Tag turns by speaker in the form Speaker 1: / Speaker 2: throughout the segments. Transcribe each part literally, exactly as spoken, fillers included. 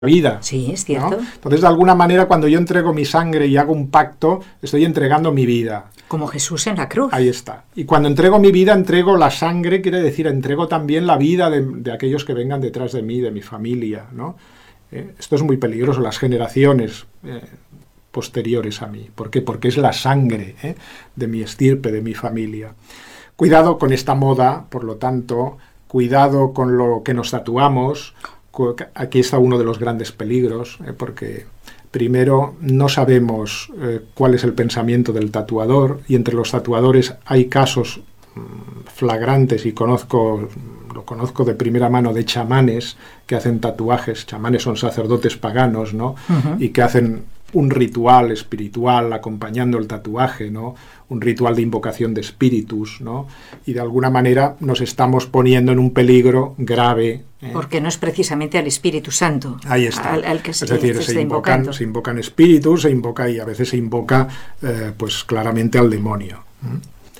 Speaker 1: vida.
Speaker 2: Sí, es cierto.
Speaker 1: ¿No? Entonces, de alguna manera, cuando yo entrego mi sangre y hago un pacto, estoy entregando mi vida.
Speaker 2: Como Jesús en la cruz.
Speaker 1: Ahí está. Y cuando entrego mi vida, entrego la sangre, quiere decir, entrego también la vida de, de aquellos que vengan detrás de mí, de mi familia, ¿no? Eh, esto es muy peligroso, las generaciones eh, posteriores a mí. ¿Por qué? Porque es la sangre eh, de mi estirpe, de mi familia. Cuidado con esta moda, por lo tanto, cuidado con lo que nos tatuamos. Aquí está uno de los grandes peligros, eh, porque primero no sabemos eh, cuál es el pensamiento del tatuador, y entre los tatuadores hay casos mmm, flagrantes, y conozco, lo conozco de primera mano, de chamanes que hacen tatuajes. Chamanes son sacerdotes paganos, ¿no? Uh-huh. Y que hacen un ritual espiritual acompañando el tatuaje, ¿no? Un ritual de invocación de espíritus, ¿no? Y de alguna manera nos estamos poniendo en un peligro grave. ¿eh?
Speaker 2: Porque no es precisamente al Espíritu Santo.
Speaker 1: Ahí está.
Speaker 2: Al, al que se,
Speaker 1: es decir,
Speaker 2: se,
Speaker 1: se,
Speaker 2: está
Speaker 1: invocan,
Speaker 2: invocando.
Speaker 1: se invocan espíritus, se invoca y a veces se invoca eh, pues claramente al demonio. ¿eh?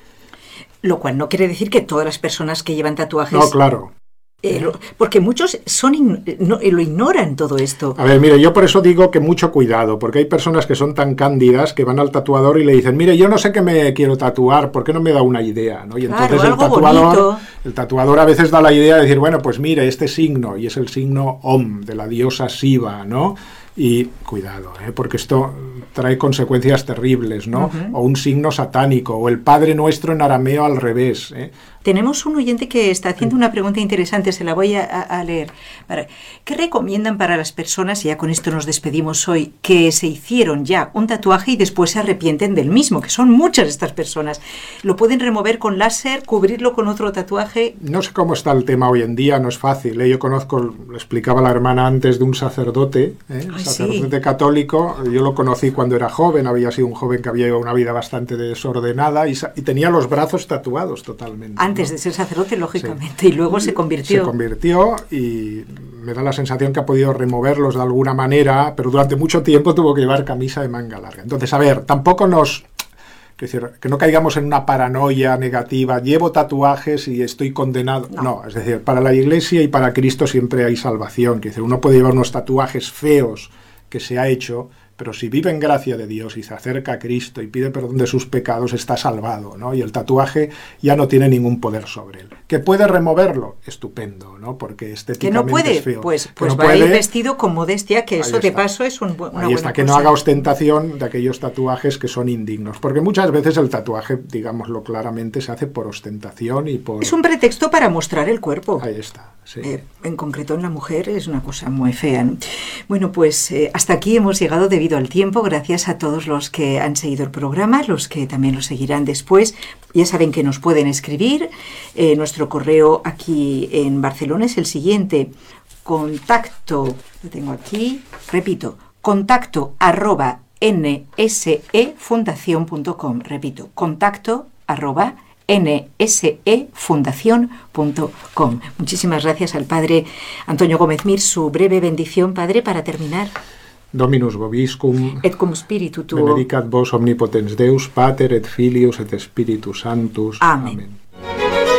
Speaker 2: Lo cual no quiere decir que todas las personas que llevan tatuajes...
Speaker 1: No, claro.
Speaker 2: Eh, lo, porque muchos son in, no, lo ignoran todo esto.
Speaker 1: A ver, mire, yo por eso digo que mucho cuidado, porque hay personas que son tan cándidas que van al tatuador y le dicen, mire, yo no sé qué me quiero tatuar, ¿por qué no me da una idea? ¿no? Y entonces
Speaker 2: claro,
Speaker 1: el
Speaker 2: algo
Speaker 1: tatuador,
Speaker 2: bonito.
Speaker 1: el tatuador a veces da la idea de decir, bueno, pues mire, este signo, y es el signo Om, de la diosa Shiva, ¿no? Y cuidado, ¿eh? Porque esto trae consecuencias terribles, ¿no? Uh-huh. O un signo satánico, o el Padre Nuestro en arameo al revés, ¿eh?
Speaker 2: Tenemos un oyente que está haciendo una pregunta interesante, se la voy a, a leer. Para, ¿qué recomiendan para las personas, y ya con esto nos despedimos hoy, que se hicieron ya un tatuaje y después se arrepienten del mismo? Que son muchas estas personas. ¿Lo pueden remover con láser, cubrirlo con otro tatuaje?
Speaker 1: No sé cómo está el tema hoy en día, no es fácil, ¿eh? Yo conozco, le explicaba la hermana antes, de un sacerdote, ¿eh?
Speaker 2: Ay,
Speaker 1: sacerdote
Speaker 2: sí.
Speaker 1: católico. Yo lo conocí cuando era joven, había sido un joven que había llevado una vida bastante desordenada y, y tenía los brazos tatuados totalmente.
Speaker 2: Antes
Speaker 1: ¿no?
Speaker 2: de ser sacerdote, lógicamente,
Speaker 1: sí.
Speaker 2: Y luego se convirtió.
Speaker 1: Se convirtió y me da la sensación que ha podido removerlos de alguna manera, pero durante mucho tiempo tuvo que llevar camisa de manga larga. Entonces, a ver, tampoco nos... Es decir, que no caigamos en una paranoia negativa, llevo tatuajes y estoy condenado. No, no es decir, para la Iglesia y para Cristo siempre hay salvación. Es decir, uno puede llevar unos tatuajes feos que se ha hecho, pero si vive en gracia de Dios y se acerca a Cristo y pide perdón de sus pecados, está salvado, ¿no? Y el tatuaje ya no tiene ningún poder sobre él. ¿Que puede removerlo? Estupendo, ¿no? Porque estéticamente
Speaker 2: que no puede,
Speaker 1: es feo.
Speaker 2: pues, pues
Speaker 1: no
Speaker 2: va
Speaker 1: puede,
Speaker 2: a ir vestido con modestia, que eso
Speaker 1: está.
Speaker 2: De paso es un, una
Speaker 1: Ahí está,
Speaker 2: buena
Speaker 1: que
Speaker 2: cosa.
Speaker 1: no haga ostentación de aquellos tatuajes que son indignos. Porque muchas veces el tatuaje, digámoslo claramente, se hace por ostentación y por...
Speaker 2: Es un pretexto para mostrar el cuerpo.
Speaker 1: Ahí está, sí.
Speaker 2: Eh, en concreto en la mujer es una cosa muy fea, ¿no? Bueno, pues eh, hasta aquí hemos llegado debido al tiempo. Gracias a todos los que han seguido el programa, los que también lo seguirán después. Ya saben que nos pueden escribir. Eh, nuestro correo aquí en Barcelona es el siguiente: contacto, lo tengo aquí, repito, contacto arroba nsefundación punto com. Repito, contacto arroba nsefundación punto com. Muchísimas gracias al padre Antonio Gómez Mir. Su breve bendición, padre, para terminar.
Speaker 1: Dominus vobiscum,
Speaker 2: et cum spiritu tuo.
Speaker 1: benedicat vos omnipotens Deus, Pater et Filius et Spiritus Sanctus.
Speaker 2: Amén.
Speaker 1: Amén.